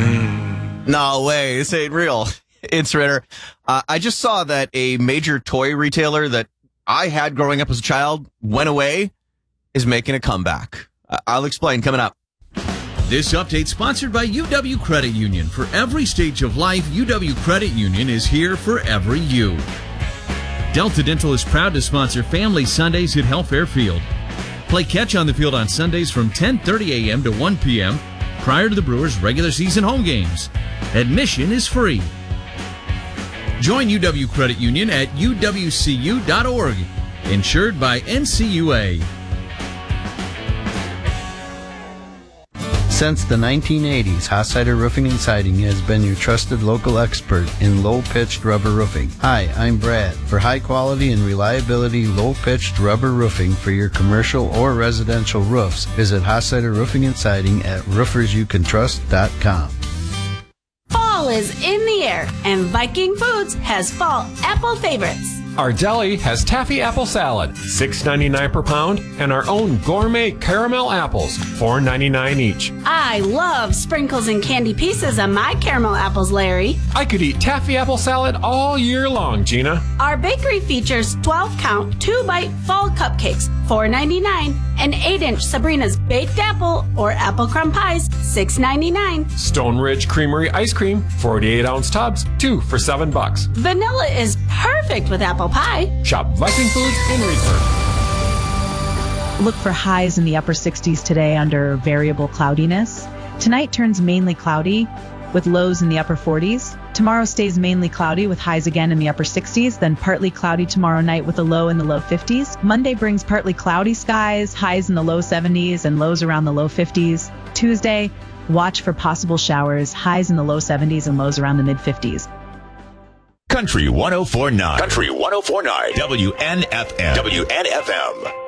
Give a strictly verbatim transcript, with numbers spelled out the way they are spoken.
No way. This ain't real. It's Ritter. Uh, I just saw that a major toy retailer that I had growing up as a child went away is making a comeback. Uh, I'll explain coming up. This update sponsored by U W Credit Union. For every stage of life, U W Credit Union is here for every you. Delta Dental is proud to sponsor Family Sundays at Health Fairfield. Play catch on the field on Sundays from ten thirty a.m. to one p.m. prior to the Brewers' regular season home games. Admission is free. Join U W Credit Union at U W C U dot org. Insured by N C U A. Since the nineteen eighties, Hossider Roofing and Siding has been your trusted local expert in low-pitched rubber roofing. Hi, I'm Brad. For high quality and reliability low-pitched rubber roofing for your commercial or residential roofs, visit Hossider Roofing and Siding at roofers you can trust dot com. Fall is in the air, and Viking Foods has fall apple favorites. Our deli has taffy apple salad, six ninety-nine per pound, and our own gourmet caramel apples, four ninety-nine each. I love sprinkles and candy pieces on my caramel apples, Larry. I could eat taffy apple salad all year long, Gina. Our bakery features twelve count, two bite fall cupcakes, four ninety-nine, and eight inch Sabrina's baked apple or apple crumb pies, six ninety-nine. Stone Ridge Creamery ice cream, forty-eight ounce tubs, two for seven bucks. Vanilla is perfect with apple pie. Shop Viking Foods in Reedford. Look for highs in the upper sixties today under variable cloudiness. Tonight turns mainly cloudy with lows in the upper forties. Tomorrow stays mainly cloudy with highs again in the upper sixties, then partly cloudy tomorrow night with a low in the low fifties. Monday brings partly cloudy skies, highs in the low seventies and lows around the low fifties. Tuesday, watch for possible showers, highs in the low seventies and lows around the mid fifties. Country one oh four point nine. Country one oh four point nine. W N F M. W N F M.